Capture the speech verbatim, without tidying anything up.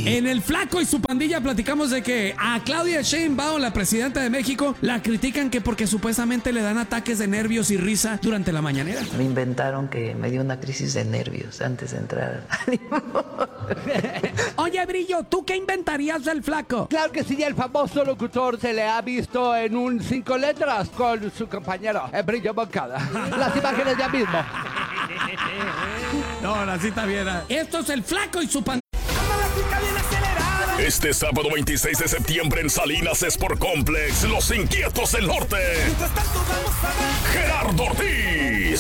En el Flaco y su pandilla platicamos de que a Claudia Sheinbaum, la presidenta de México, la critican que porque supuestamente le dan ataques de nervios y risa durante la mañanera. Me inventaron que me dio una crisis de nervios antes de entrar. Oye, Brillo, ¿tú qué inventarías del Flaco? Claro que sí, el famoso locutor se le ha visto en un cinco letras con su compañero, el Brillo Moncada. Las imágenes ya mismo. No, la cita bien. Esto es el Flaco y su pandilla. Este sábado veintiséis de septiembre en Salinas Sport Complex, Los Inquietos del Norte. Gerardo Ortiz.